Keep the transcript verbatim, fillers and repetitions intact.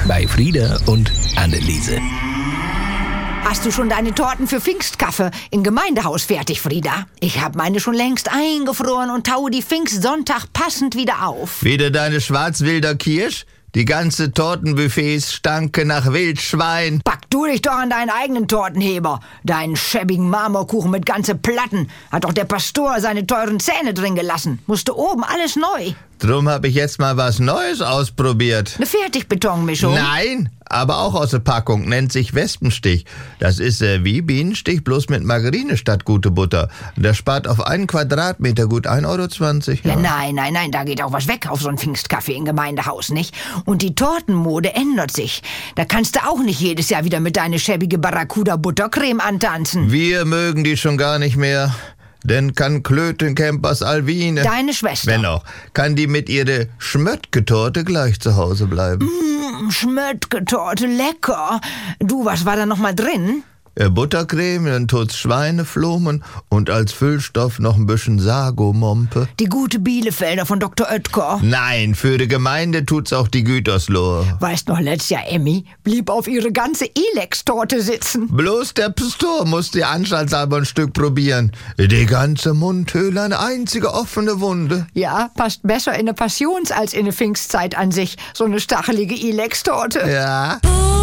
bei Frieda und Anneliese. Hast du schon deine Torten für Pfingstkaffee im Gemeindehaus fertig, Frieda? Ich habe meine schon längst eingefroren und taue die Pfingstsonntag passend wieder auf. Wieder deine Schwarzwilder Kirsch? Die ganze Tortenbuffets stanken nach Wildschwein. Pack du dich doch an deinen eigenen Tortenheber. Deinen schäbigen Marmorkuchen mit ganze Platten. Hat doch der Pastor seine teuren Zähne drin gelassen. Musste oben alles neu. Drum habe ich jetzt mal was Neues ausprobiert. Eine Fertigbetonmischung? Nein, aber auch aus der Packung. Nennt sich Wespenstich. Das ist äh, wie Bienenstich, bloß mit Margarine statt gute Butter. Das spart auf einen Quadratmeter gut ein Euro zwanzig. Ja, nein, nein, nein, da geht auch was weg auf so ein Pfingstkaffee im Gemeindehaus, nicht? Und die Tortenmode ändert sich. Da kannst du auch nicht jedes Jahr wieder mit deiner schäbige Barracuda-Buttercreme antanzen. Wir mögen die schon gar nicht mehr. Denn kann Klötencampers Alwine... Deine Schwester. Wenn auch. Kann die mit ihrer Schmöttgetorte gleich zu Hause bleiben. Mmh, Schmöttgetorte, lecker. Du, was war da noch mal drin? Äh, Buttercreme, dann tut's Schweineflomen und als Füllstoff noch ein bisschen Sagomompe. Die gute Bielefelder von Doktor Oetker. Nein, für die Gemeinde tut's auch die Gütersloh. Weißt noch, letztes Jahr Emmy blieb auf ihre ganze Elex-Torte sitzen. Bloß der Pastor musste die anstaltshalber ein Stück probieren. Die ganze Mundhöhle, eine einzige offene Wunde. Ja, passt besser in eine Passions- als in eine Pfingstzeit an sich. So eine stachelige Elex-Torte. Ja.